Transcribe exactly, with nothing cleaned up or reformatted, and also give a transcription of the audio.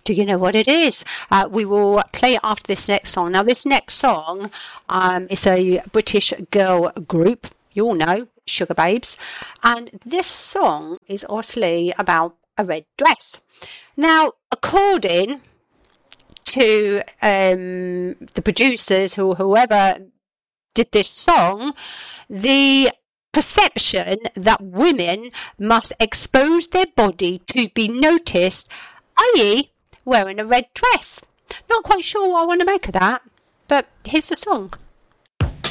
Do you know what it is? Uh, we will play it after this next song. Now, this next song um, is a British girl group. You all know, Sugar Babes. And this song is obviously about a red dress. Now, according to um, the producers or whoever did this song, the perception that women must expose their body to be noticed, that is wearing a red dress. Not quite sure what I want to make of that, but here's the song.